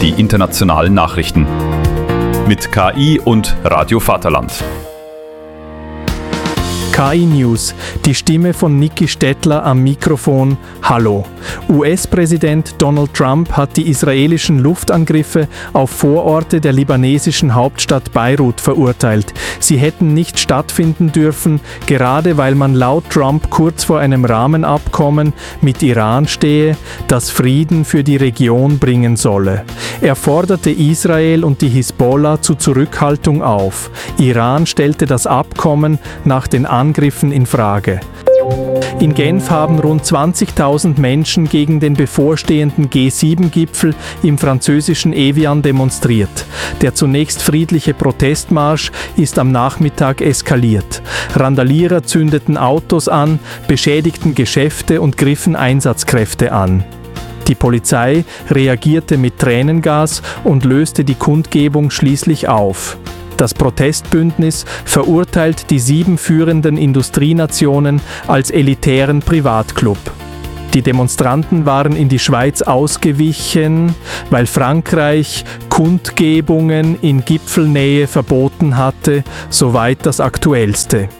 die internationalen Nachrichten. Mit KI und Radio Vaterland. KI News, die Stimme von Niki Stettler am Mikrofon. Hallo. US-Präsident Donald Trump hat die israelischen Luftangriffe auf Vororte der libanesischen Hauptstadt Beirut verurteilt. Sie hätten nicht stattfinden dürfen, gerade weil man laut Trump kurz vor einem Rahmenabkommen mit Iran stehe, das Frieden für die Region bringen solle. Er forderte Israel und die Hisbollah zu Zurückhaltung auf. Iran stellte das Abkommen nach den Angriffen in Frage. In Genf haben rund 20.000 Menschen gegen den bevorstehenden G7-Gipfel im französischen Evian demonstriert. Der zunächst friedliche Protestmarsch ist am Nachmittag eskaliert. Randalierer zündeten Autos an, beschädigten Geschäfte und griffen Einsatzkräfte an. Die Polizei reagierte mit Tränengas und löste die Kundgebung schließlich auf. Das Protestbündnis verurteilt die 7 führenden Industrienationen als elitären Privatclub. Die Demonstranten waren in die Schweiz ausgewichen, weil Frankreich Kundgebungen in Gipfelnähe verboten hatte, soweit das Aktuellste.